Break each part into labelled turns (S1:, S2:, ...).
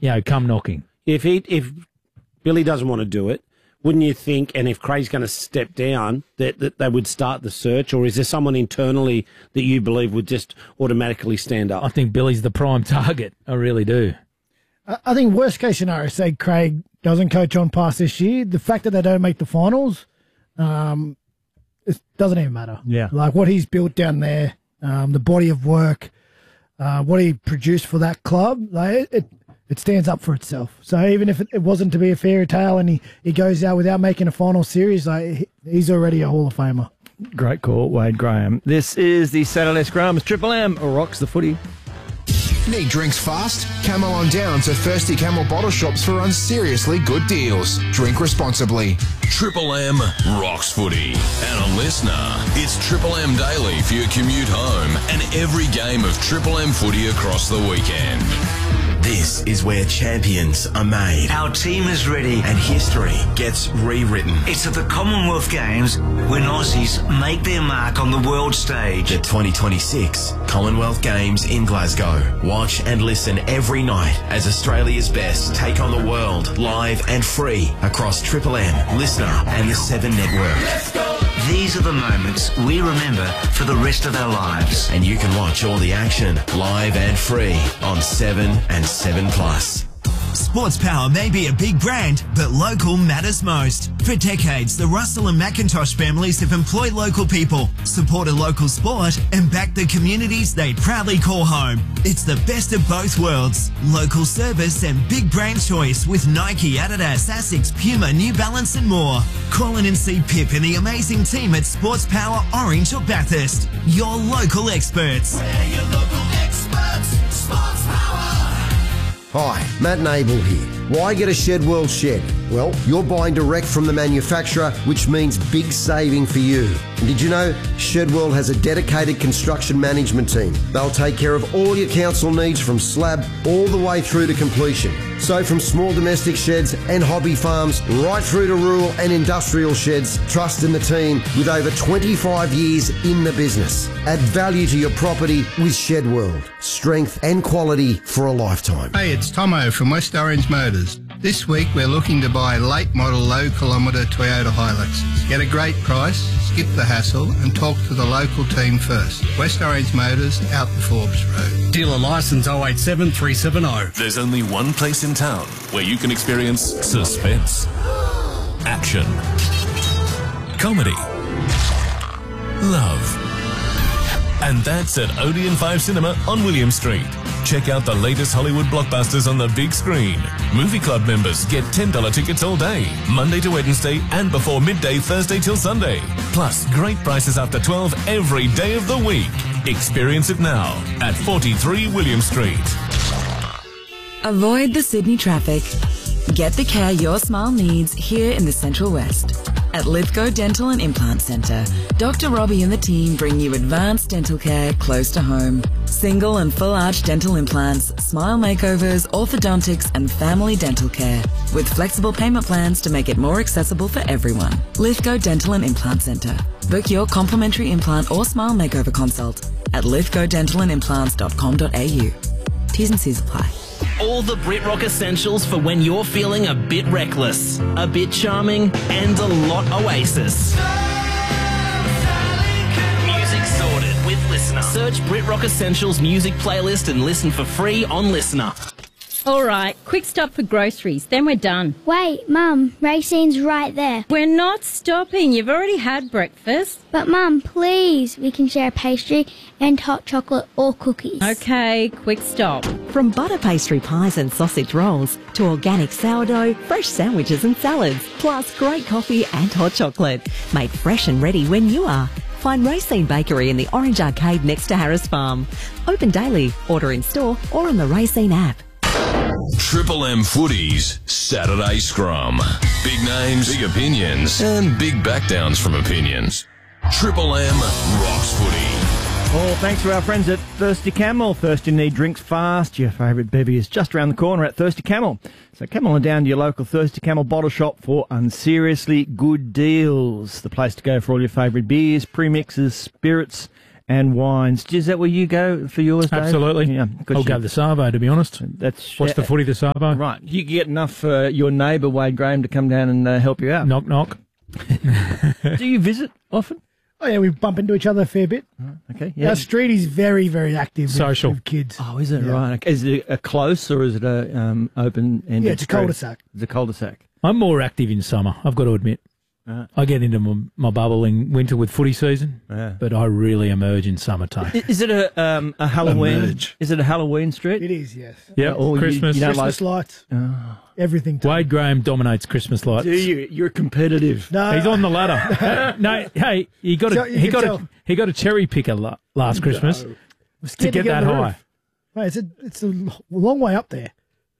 S1: come knocking.
S2: If Billy doesn't want to do it, wouldn't you think, and if Craig's going to step down, that they would start the search, or is there someone internally that you believe would just automatically stand up?
S1: I think Billy's the prime target. I really do.
S3: I think worst case scenario, say Craig doesn't coach on past this year, the fact that they don't make the finals, it doesn't even matter.
S1: Yeah.
S3: Like what he's built down there, the body of work, what he produced for that club, like it stands up for itself. So even if it wasn't to be a fairy tale and he goes out without making a final series, like he's already a Hall of Famer.
S4: Great call, Wade Graham. This is the Saturday Scrum. Triple M rocks the footy.
S5: Need drinks fast? Camel on down to Thirsty Camel bottle shops for unseriously good deals. Drink responsibly.
S6: Triple M rocks footy. And a listener, it's Triple M Daily for your commute home and every game of Triple M footy across the weekend.
S7: This is where champions are made.
S8: Our team is ready.
S7: And history gets rewritten.
S8: It's at the Commonwealth Games when Aussies make their mark on the world stage.
S7: The 2026 Commonwealth Games in Glasgow. Watch and listen every night as Australia's best take on the world live and free across Triple M, Listener and the 7 Network.
S8: Let's go! These are the moments we remember for the rest of our lives.
S7: And you can watch all the action live and free on 7 and 7 Plus.
S9: Sports Power may be a big brand, but local matters most. For decades, the Russell and McIntosh families have employed local people, supported local sport, and backed the communities they proudly call home. It's the best of both worlds. Local service and big brand choice with Nike, Adidas, Asics, Puma, New Balance and more. Call in and see Pip and the amazing team at Sports Power Orange or Bathurst. Your local experts.
S10: We're your local experts. Sports Power.
S11: Hi, Matt Nable here. Why get a Shed World shed? Well, you're buying direct from the manufacturer, which means big saving for you. And did you know Shed World has a dedicated construction management team? They'll take care of all your council needs from slab all the way through to completion. So from small domestic sheds and hobby farms right through to rural and industrial sheds, trust in the team with over 25 years in the business. Add value to your property with Shed World. Strength and quality for a lifetime.
S12: Hey, it's Tomo from West Orange Motors. This week we're looking to buy late model low kilometre Toyota Hiluxes. Get a great price, skip the hassle and talk to the local team first. West Orange Motors, out the Forbes Road.
S13: Dealer licence 087 370.
S6: There's only one place in town where you can experience suspense, action, comedy, love. And that's at Odeon 5 Cinema on William Street. Check out the latest Hollywood blockbusters on the big screen. Movie Club members get $10 tickets all day, Monday to Wednesday and before midday Thursday till Sunday. Plus, great prices after 12 every day of the week. Experience it now at 43 William Street.
S14: Avoid the Sydney traffic. Get the care your smile needs here in the Central West. At Lithgow Dental and Implant Centre, Dr. Robbie and the team bring you advanced dental care close to home. Single and full arch dental implants, smile makeovers, orthodontics and family dental care. With flexible payment plans to make it more accessible for everyone. Lithgow Dental and Implant Centre. Book your complimentary implant or smile makeover consult at lithgowdentalandimplants.com.au. T's and C's apply.
S15: All the BritRock essentials for when you're feeling a bit reckless, a bit charming, and a lot Oasis. Music sorted with Listener. Search BritRock Essentials music playlist and listen for free on Listener.
S16: All right, quick stop for groceries, then we're done.
S17: Wait, Mum, Racine's right there.
S16: We're not stopping. You've already had breakfast.
S17: But Mum, please, we can share a pastry and hot chocolate or cookies.
S16: Okay, quick stop.
S18: From butter pastry pies and sausage rolls to organic sourdough, fresh sandwiches and salads, plus great coffee and hot chocolate. Made fresh and ready when you are. Find Racine Bakery in the Orange Arcade next to Harris Farm. Open daily, order in store or on the Racine app.
S6: Triple M Footy's Saturday Scrum. Big names, big opinions, and big backdowns from opinions. Triple M rocks footy.
S4: Well, thanks to our friends at Thirsty Camel. Thirsty need drinks fast. Your favourite bevy is just around the corner at Thirsty Camel. So come on down to your local Thirsty Camel bottle shop for unseriously good deals. The place to go for all your favourite beers, premixes, spirits, and wines. Is that where you go for yours, Dave?
S1: Absolutely.
S4: Yeah,
S1: I'll go the Savo, to be honst.
S4: That's
S1: Watch the footy, the Savo.
S4: Right. You get enough for your neighbour, Wade Graham, to come down and help you out.
S1: Knock, knock.
S4: Do you visit often?
S3: Oh, yeah, we bump into each other a fair bit.
S4: Okay. Yeah.
S3: Our street is very, very active
S1: Social.
S3: with kids.
S4: Oh, is it?
S3: Yeah.
S4: Right. Okay. Is it a close or is it a open-ended
S3: Yeah, it's a
S4: street?
S3: cul-de-sac.
S4: It's a cul-de-sac.
S1: I'm more active in summer, I've got to admit. I get into my bubble in winter with footy season, but I really emerge in summertime.
S4: Is it a Halloween?
S1: Emerge.
S4: Is it a Halloween street?
S3: It is, yes.
S1: Yeah,
S4: Or
S1: Christmas.
S4: You don't
S3: Christmas
S4: like...
S3: lights. Everything.
S1: Wade Graham dominates Christmas lights.
S4: Do you? You're competitive.
S3: No.
S1: He's on the ladder. No, hey, he got
S3: So
S1: a
S3: you
S1: he
S3: can
S1: got
S3: tell.
S1: a he got a cherry picker last Christmas
S3: We're
S1: to
S3: scared
S1: get that
S3: on the
S1: high.
S3: roof. Mate, it's a long way up there.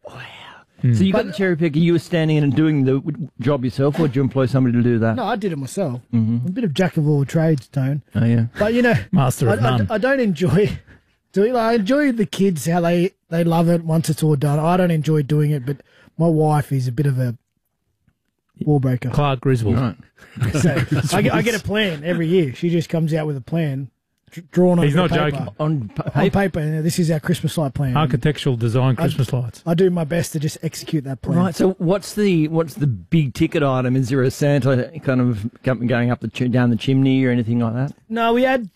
S4: So you got the cherry picker. You were standing in and doing the job yourself, or did you employ somebody to do that?
S3: No, I did it myself.
S4: Mhm.
S3: I'm a bit of jack of all trades, Tone.
S4: Oh yeah.
S3: But you know,
S1: Master of none.
S3: I don't enjoy doing. I enjoy the kids how they love it once it's all done. I don't enjoy doing it, but my wife is a bit of a wall breaker.
S1: Clark Griswold.
S4: Right.
S3: So I get a plan every year. She just comes out with a plan drawn on
S1: He's not
S3: paper.
S1: joking.
S4: On
S3: On paper. And this is our Christmas light plan.
S1: Architectural design Christmas lights.
S3: I do my best to just execute that plan.
S4: Right. So what's the big ticket item? Is there a Santa kind of going up down the chimney or anything like that?
S3: No, we had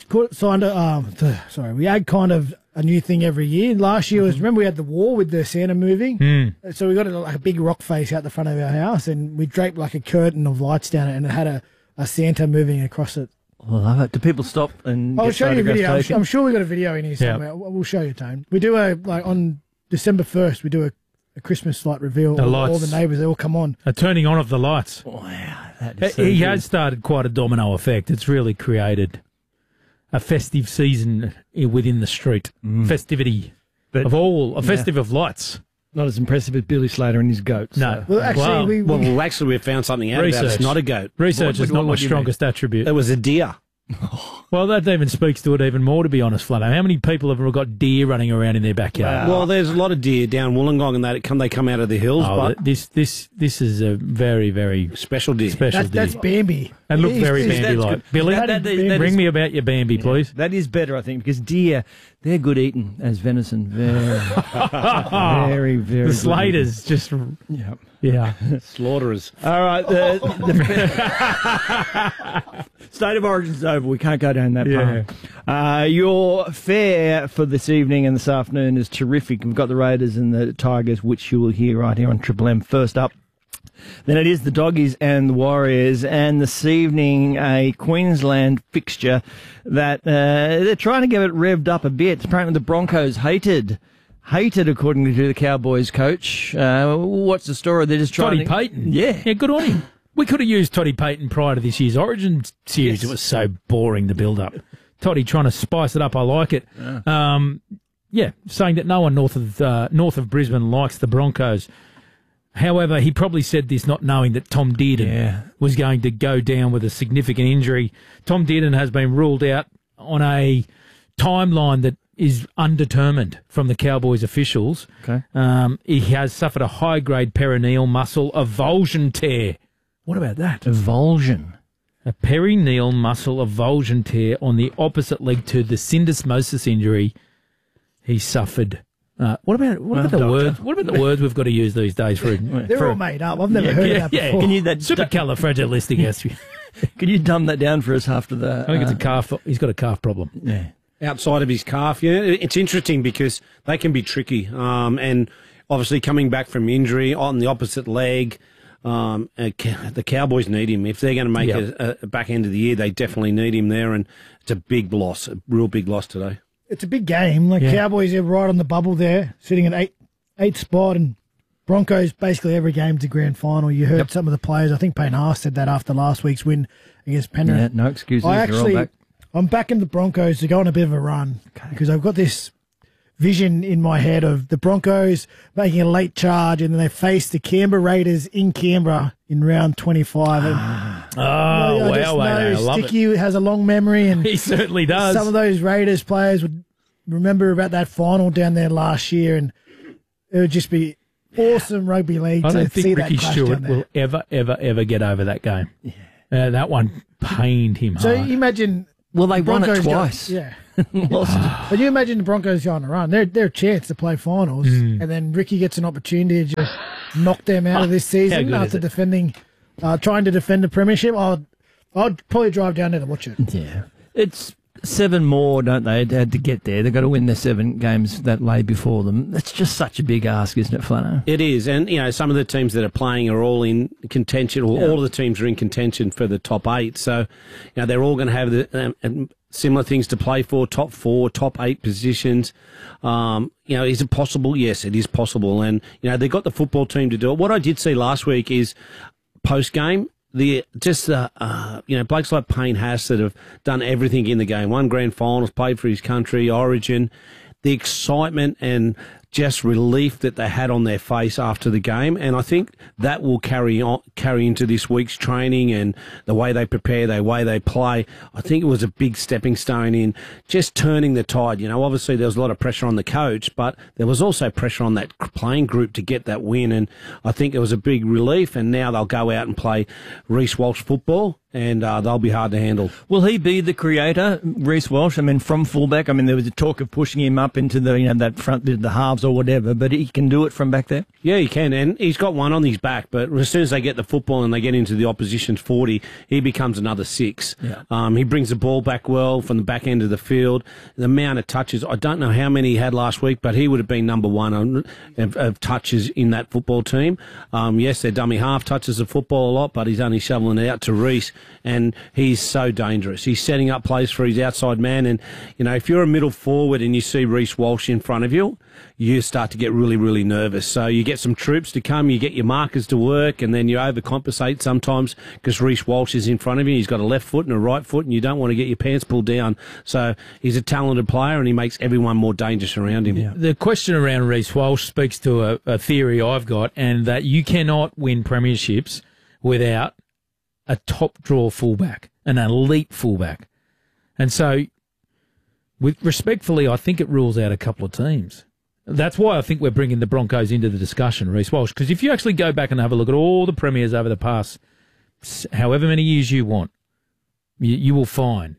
S3: we had kind of a new thing every year. Last year was, remember we had the wall with the Santa moving? So we got like a big rock face out the front of our house and we draped like a curtain of lights down it and it had a Santa moving across it.
S4: I love it. Do people stop and
S3: I'll
S4: get
S3: show you a
S4: photographs
S3: video.
S4: taken?
S3: I'm sure we got a video in here
S1: Yeah.
S3: somewhere. We'll show you, Tone. We do on December 1st, we do a Christmas light reveal.
S1: The
S3: all
S1: lights.
S3: the neighbours, they all come on.
S1: A turning on of the lights.
S4: Wow, that is so
S1: He
S4: good.
S1: has started quite a domino effect. It's really created a festive season within the street. Festivity
S4: But-
S1: a festive of lights.
S4: Not as impressive as Billy Slater and his goats.
S1: No.
S3: Well, actually,
S1: Wow.
S2: Well, actually, we found something out about it. It's not a goat.
S1: Research is not my
S4: what do you
S1: strongest attribute.
S2: It was a deer.
S1: Well, that even speaks to it even more, to be honest, Flato. How many people have got deer running around in their backyard?
S2: Well, there's a lot of deer down Wollongong, and they come out of the hills.
S1: Oh,
S2: but
S1: this is a very, very
S2: special deer.
S1: special deer.
S3: That's Bambi.
S1: And look very
S3: He's-
S1: Bambi-like. Billy,
S3: That is-
S1: bring me about your Bambi, please.
S4: That is better, I think, because deer, they're good eating as venison. Very, very, very
S1: The
S4: good
S1: Slaters just,
S4: eating.
S1: yeah.
S2: Slaughterers.
S4: All right. The State of Origin's over. We can't go down that path. Your fare for this evening and this afternoon is terrific. We've got the Raiders and the Tigers, which you will hear right here on Triple M. First up, then it is the Doggies and the Warriors, and this evening a Queensland fixture that they're trying to get it revved up a bit. Apparently the Broncos hated, according to the Cowboys coach. What's the story? They're just trying
S1: Toddy
S4: to...
S1: Payton.
S4: Yeah,
S1: good on him. We could have used Toddy Payton prior to this year's Origin series. It was so boring, the build-up. Toddy trying to spice it up. I like it. Saying that no one north of Brisbane likes the Broncos. However, he probably said this not knowing that Tom Dearden was going to go down with a significant injury. Tom Dearden has been ruled out on a timeline that is undetermined from the Cowboys officials.
S4: Okay.
S1: He has suffered a high-grade perineal muscle avulsion tear. What about that?
S4: Avulsion.
S1: A perineal muscle avulsion tear on the opposite leg to the syndesmosis injury he suffered. What about the words? What about the words we've got to use these days for?
S3: They're all made up. I've never heard of that before.
S4: Can you that
S1: supercalifragilistic?
S4: Can you dumb that down for us after the?
S1: I think it's a calf. He's got a calf problem.
S4: Yeah.
S2: Outside of his calf, it's interesting because they can be tricky. And obviously coming back from injury on the opposite leg, the Cowboys need him. If they're going to make a back end of the year, they definitely need him there. And it's a big loss, a real big loss today.
S3: It's a big game. Cowboys are right on the bubble there, sitting at eighth spot, and Broncos basically every game's a grand final. You heard some of the players. I think Payne Haas said that after last week's win against Penrith.
S4: Yeah, no excuses. They're all back.
S3: I'm backing the Broncos to go on a bit of a run because I've got this vision in my head of the Broncos making a late charge and then they face the Canberra Raiders in Canberra in round 25. I love Sticky has a long memory, and
S1: he certainly does.
S3: Some of those Raiders players would remember about that final down there last year, and it would just be awesome rugby league
S1: I
S3: to
S1: don't
S3: see
S1: think
S3: that
S1: Ricky
S3: clash
S1: Stewart
S3: down there.
S1: will ever get over that game. That one pained him
S3: So
S1: hard.
S3: imagine
S4: Well, they won it
S3: Broncos
S4: twice.
S3: Lost. But you imagine the Broncos go on a run. They're a chance to play finals, and then Ricky gets an opportunity to just knock them out of this season after trying to defend the premiership. I'd probably drive down there to watch it.
S4: Yeah. It's 7 more, don't they, had to get there. They've got to win their 7 games that lay before them. That's just such a big ask, isn't it, Flano?
S2: It is. And, some of the teams that are playing are all in contention, or all of the teams are in contention for the top 8. So, they're all going to have the similar things to play for, top 4, top 8 positions. Is it possible? Yes, it is possible. And, they've got the football team to do it. What I did see last week is post-game, blokes like Payne Haas that have done everything in the game, won grand finals, played for his country, Origin, the excitement and just relief that they had on their face after the game, and I think that will carry into this week's training and the way they prepare, the way they play. I think it was a big stepping stone in just turning the tide. Obviously there was a lot of pressure on the coach, but there was also pressure on that playing group to get that win, and I think it was a big relief. And now they'll go out and play Reece Walsh football, and they'll be hard to handle.
S4: Will he be the creator, Reece Walsh? From fullback. There was a talk of pushing him up into the that front, the halves or whatever, but he can do it from back there?
S2: Yeah, he can, and he's got one on his back, but as soon as they get the football and they get into the opposition's 40, he becomes another 6.
S4: Yeah.
S2: He brings the ball back well from the back end of the field. The amount of touches, I don't know how many he had last week, but he would have been number 1 of touches in that football team. Yes, their dummy half touches the football a lot, but he's only shoveling it out to Reece, and he's so dangerous. He's setting up plays for his outside man, and if you're a middle forward and you see Reece Walsh in front of you, you start to get really, really nervous. So you get some troops to come, you get your markers to work, and then you overcompensate sometimes because Reece Walsh is in front of you. He's got a left foot and a right foot, and you don't want to get your pants pulled down. So he's a talented player, and he makes everyone more dangerous around him.
S1: Yeah. The question around Reece Walsh speaks to a theory I've got, and that you cannot win premierships without a top draw fullback, an elite fullback. And so, respectfully, I think it rules out a couple of teams. That's why I think we're bringing the Broncos into the discussion, Reece Walsh, because if you actually go back and have a look at all the premiers over the past however many years you want, you will find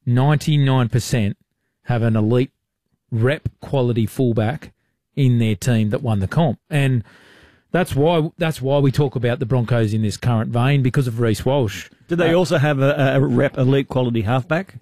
S1: 99% have an elite rep quality fullback in their team that won the comp. And that's why we talk about the Broncos in this current vein, because of Reece Walsh.
S4: Did they also have a rep elite quality halfback?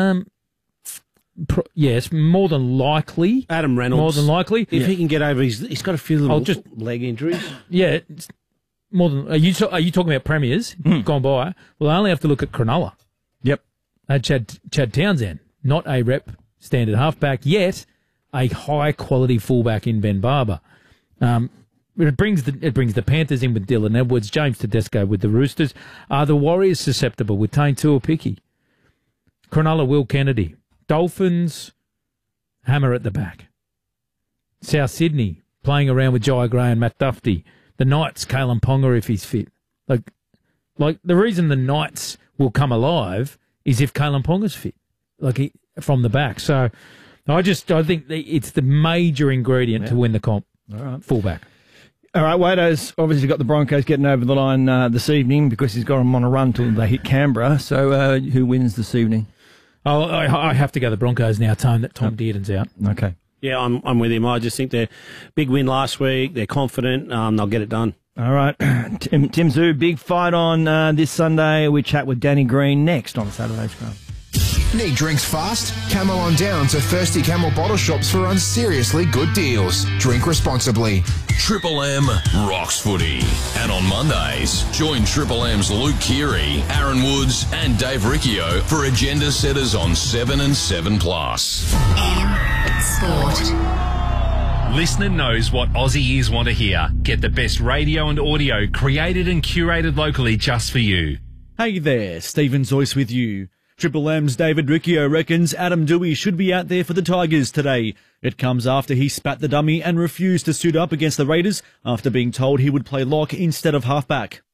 S1: Yes, more than likely.
S2: Adam Reynolds.
S1: More than likely.
S2: If he can get over he's got a few little leg injuries.
S1: Yeah, it's more than. Are you talking about premiers gone by? Well, I only have to look at Cronulla.
S4: Yep.
S1: Chad Townsend, not a rep standard halfback, yet a high quality fullback in Ben Barber. It brings the Panthers in with Dylan Edwards, James Tedesco with the Roosters. Are the Warriors susceptible with Tane Tuapiki? Cronulla, Will Kennedy. Dolphins, Hammer at the back. South Sydney, playing around with Jai Gray and Matt Duffy. The Knights, Kalen Ponga if he's fit. Like the reason the Knights will come alive is if Kalen Ponga's fit, from the back. So I think it's the major ingredient to win the comp.
S4: All right.
S1: Fullback.
S4: All right, Wado's obviously got the Broncos getting over the line this evening because he's got them on a run till they hit Canberra. So who wins this evening?
S1: Oh, I have to go the Broncos now, Tone, that Tom Dearden's out.
S4: Okay.
S2: Yeah, I'm with him. I just think they're big win last week. They're confident. They'll get it done.
S4: All right. Tim Zoo, big fight on this Sunday. We chat with Danny Green next on Saturday Scrum.
S5: Need drinks fast? Camel on down to Thirsty Camel bottle shops for unseriously good deals. Drink responsibly.
S6: Triple M rocks footy. And on Mondays, join Triple M's Luke Keary, Aaron Woods and Dave Riccio for agenda setters on 7 and 7 Plus.
S10: M Sport.
S19: Listener knows what Aussie ears want to hear. Get the best radio and audio created and curated locally just for you.
S20: Hey there, Stephen Zoyce with you. Triple M's David Riccio reckons Adam Doueihi should be out there for the Tigers today. It comes after he spat the dummy and refused to suit up against the Raiders after being told he would play lock instead of halfback.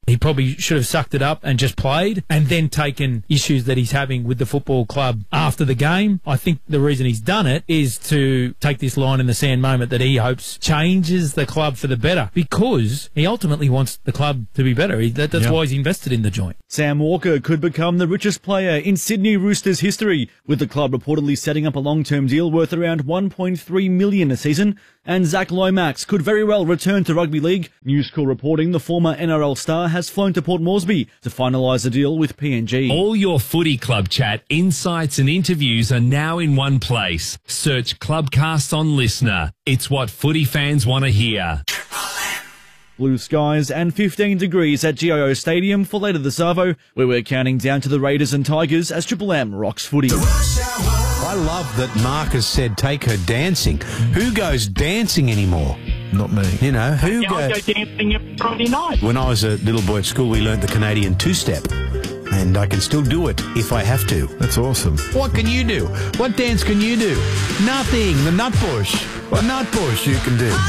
S1: he probably should have sucked it up and just played and then taken issues that he's having with the football club after the game. I think the reason he's done it is to take this line in the sand moment that he hopes changes the club for the better, because he ultimately wants the club to be better. That's why he's invested in the joint.
S20: Sam Walker could become the richest player in Sydney Roosters history, with the club reportedly setting up a long-term deal worth around $1.3 million a season. And Zach Lomax could very well return to rugby league. News Corp reporting the former NRL star has flown to Port Moresby to finalise a deal with PNG.
S19: All your footy club chat, insights and interviews are now in one place. Search Clubcast on Listener. It's what footy fans want to hear.
S20: Blue skies and 15 degrees at GIO Stadium for later this Arvo, where we're counting down to the Raiders and Tigers as Triple M rocks footy.
S21: I love that Marcus said take her dancing. Who goes dancing anymore? Not me. You know, who goes...
S22: I go dancing every Friday night.
S21: When I was a little boy at school, we learnt the Canadian two-step. And I can still do it if I have to. That's awesome. What can you do? What dance can you do? Nothing. The nut bush. The nut bush you can do.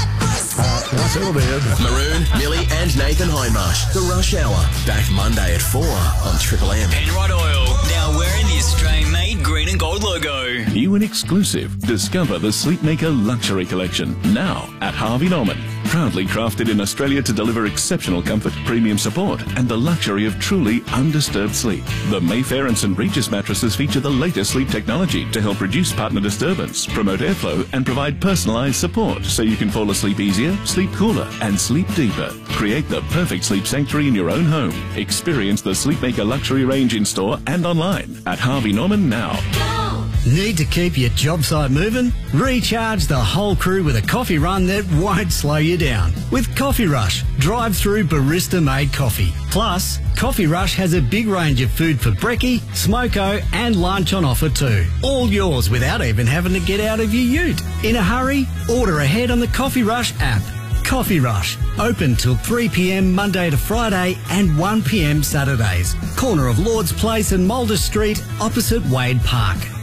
S21: What's it all there?
S7: Maroon, Millie and Nathan Hindmarsh. The Rush Hour. Back Monday at 4 on Triple M.
S23: Penrite Oil. Now wearing the Australian-made green and gold logo.
S6: New and exclusive. Discover the Sleepmaker Luxury Collection. Now at Harvey Norman. Proudly crafted in Australia to deliver exceptional comfort, premium support, and the luxury of truly undisturbed sleep. The Mayfair and St. Regis mattresses feature the latest sleep technology to help reduce partner disturbance, promote airflow, and provide personalized support so you can fall asleep easier, sleep cooler, and sleep deeper. Create the perfect sleep sanctuary in your own home. Experience the Sleepmaker Luxury range in store and online at Harvey Norman now.
S13: Need to keep your job site moving? Recharge the whole crew with a coffee run that won't slow you down. With Coffee Rush, drive-through barista-made coffee. Plus, Coffee Rush has a big range of food for brekkie, smoko and lunch on offer too. All yours without even having to get out of your ute. In a hurry? Order ahead on the Coffee Rush app. Coffee Rush, open till 3 p.m. Monday to Friday and 1 p.m. Saturdays. Corner of Lord's Place and Mulder Street, opposite Wade Park.